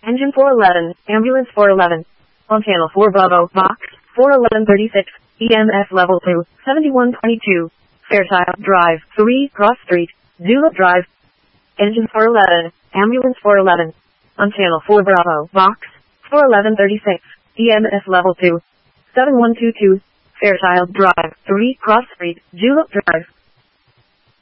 Engine 411, Ambulance 411. On channel 4 Bravo, Box 41136, EMS level 2, 7122. Fairchild Drive, 3, Cross Street, Julep Drive. Engine 411, Ambulance 411. On channel 4 Bravo, Box 41136, EMS level 2, 7122. Fairchild Drive, 3, Cross Street, Julep Drive.